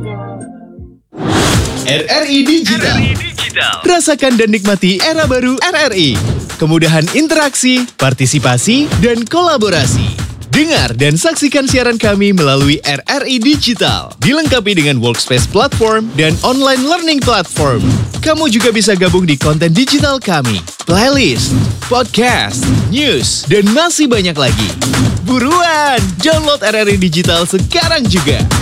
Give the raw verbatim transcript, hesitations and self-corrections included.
R R I Digital. Rasakan dan nikmati era baru R R I. Kemudahan interaksi, partisipasi, dan kolaborasi. Dengar dan saksikan siaran kami melalui R R I Digital. Dilengkapi dengan workspace platform dan online learning platform. Kamu juga bisa gabung di konten digital kami, playlist, podcast, news, dan masih banyak lagi. Buruan, download R R I Digital sekarang juga.